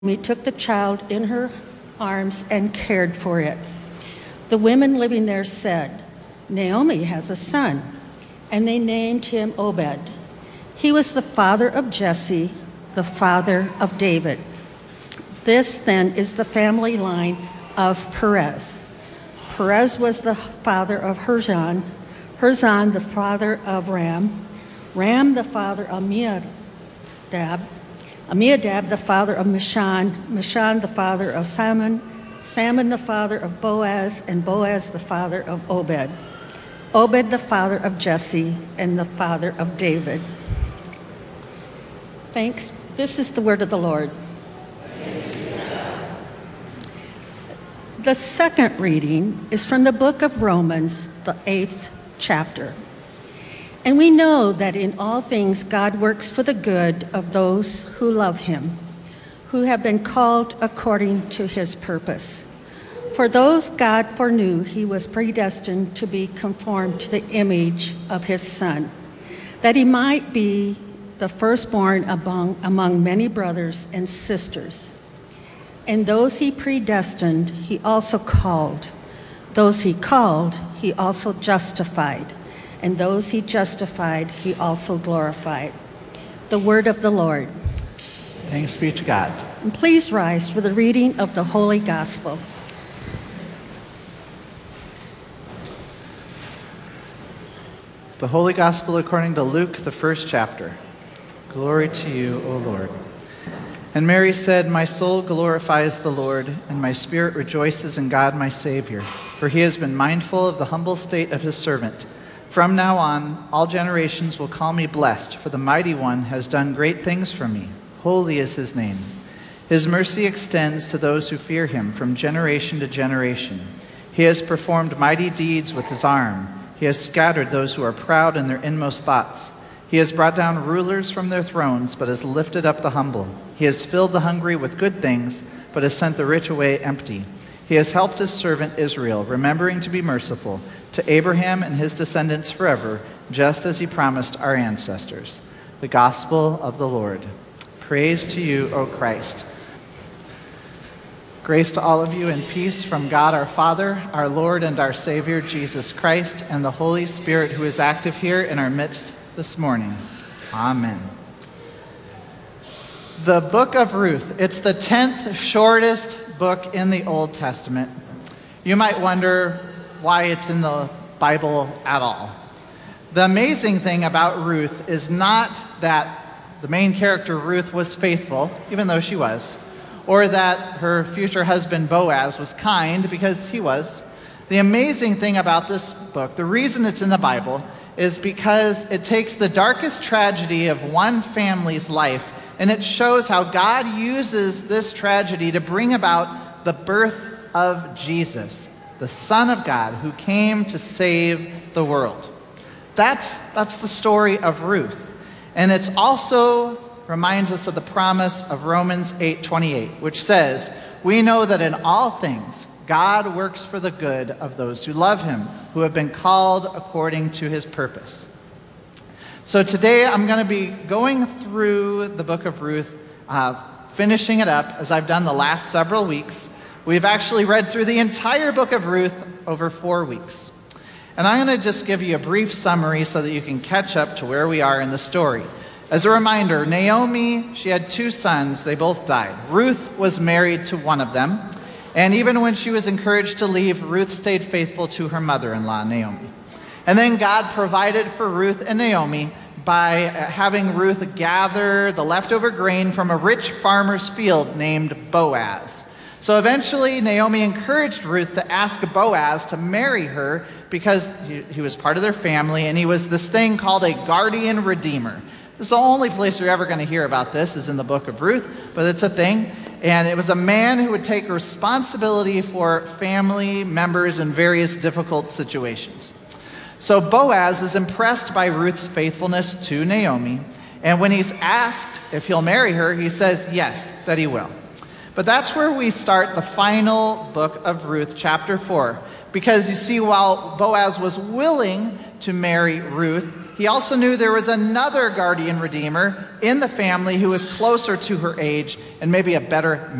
Naomi took the child in her arms and cared for it. The women living there said, "Naomi has a son," and they named him Obed. He was the father of Jesse, the father of David. This then is the family line of Perez. Perez was the father of Hezron, Hezron the father of Ram, Ram the father of Amminadab, Amminadab the father of Mishan, Mishan the father of Salmon, Salmon the father of Boaz, and Boaz the father of Obed, Obed the father of Jesse, and the father of David. Thanks. This is the word of the Lord. The second reading is from the book of Romans, the 8th chapter. And we know that in all things God works for the good of those who love him, who have been called according to his purpose. For those God foreknew, he was predestined to be conformed to the image of his Son, that he might be the firstborn among many brothers and sisters. And those he predestined, he also called. Those he called, he also justified. And those he justified, he also glorified. The word of the Lord. Thanks be to God. And please rise for the reading of the Holy Gospel. The Holy Gospel according to Luke, the first chapter. Glory to you, O Lord. And Mary said, "My soul glorifies the Lord, and my spirit rejoices in God my Savior, for he has been mindful of the humble state of his servant. From now on, all generations will call me blessed, for the Mighty One has done great things for me. Holy is his name. His mercy extends to those who fear him from generation to generation. He has performed mighty deeds with his arm. He has scattered those who are proud in their inmost thoughts. He has brought down rulers from their thrones, but has lifted up the humble. He has filled the hungry with good things, but has sent the rich away empty. He has helped his servant Israel, remembering to be merciful to Abraham and his descendants forever, just as he promised our ancestors." The Gospel of the Lord. Praise to you, O Christ. Grace to all of you and peace from God our Father, our Lord and our Savior, Jesus Christ, and the Holy Spirit who is active here in our midst this morning. Amen. The book of Ruth. It's the 10th shortest book in the Old Testament. You might wonder why it's in the Bible at all. The amazing thing about Ruth is not that the main character Ruth was faithful, even though she was, or that her future husband Boaz was kind, because he was. The amazing thing about this book, the reason it's in the Bible, is because it takes the darkest tragedy of one family's life and it shows how God uses this tragedy to bring about the birth of Jesus, the Son of God, who came to save the world. That's the story of Ruth. And it's also reminds us of the promise of Romans 8:28, which says, "We know that in all things God works for the good of those who love him, who have been called according to his purpose." So today I'm going to be going through the book of Ruth, finishing it up as I've done the last several weeks. We've actually read through the entire book of Ruth over 4 weeks. And I'm going to just give you a brief summary so that you can catch up to where we are in the story. As a reminder, Naomi, she had 2 sons. They both died. Ruth was married to one of them. And even when she was encouraged to leave, Ruth stayed faithful to her mother-in-law, Naomi. And then God provided for Ruth and Naomi by having Ruth gather the leftover grain from a rich farmer's field named Boaz. So eventually, Naomi encouraged Ruth to ask Boaz to marry her because he was part of their family, and he was this thing called a guardian redeemer. This is the only place you're ever going to hear about this is in the book of Ruth, but it's a thing. And it was a man who would take responsibility for family members in various difficult situations. So Boaz is impressed by Ruth's faithfulness to Naomi, and when he's asked if he'll marry her, he says yes, that he will. But that's where we start the final book of Ruth, chapter 4, because you see, while Boaz was willing to marry Ruth, he also knew there was another guardian redeemer in the family who was closer to her age and maybe a better